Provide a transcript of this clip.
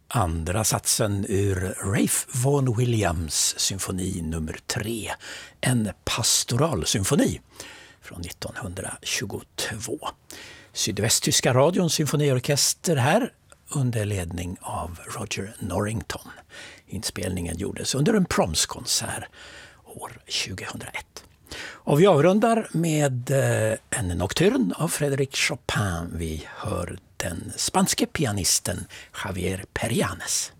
Andra satsen ur Ralph Vaughan Williams symfoni nummer 3, en pastoralsymfoni från 1922. Sydvästtyska radions symfoniorkester här under ledning av Roger Norrington. Inspelningen gjordes under en promskonsert år 2001. Och vi avrundar med en nocturne av Frédéric Chopin. Vi hör den spanske pianisten Javier Perianes.